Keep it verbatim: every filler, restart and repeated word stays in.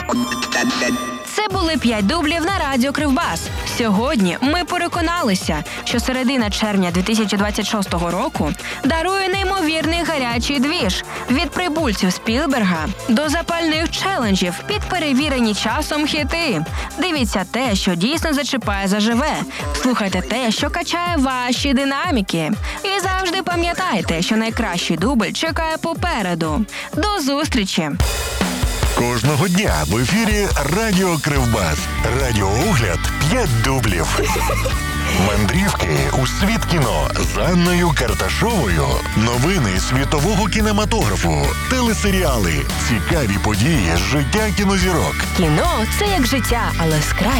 Це були п'ять дублів на радіо Кривбас. Сьогодні ми переконалися, що середина червня дві тисячі двадцять шостого року дарує неймовірний гарячий двіж від прибульців Спілберга до запальних челенджів під перевірені часом хіти. Дивіться те, що дійсно зачіпає заживе. Слухайте те, що качає ваші динаміки. І завжди пам'ятайте, що найкращий дубль чекає попереду. До зустрічі! Кожного дня в ефірі Радіо Кривбас. Радіоогляд п'ять дублів. Мандрівки у світ кіно з Анною Карташовою. Новини світового кінематографу. Телесеріали. Цікаві події з життя кінозірок. Кіно – це як життя, але з краю.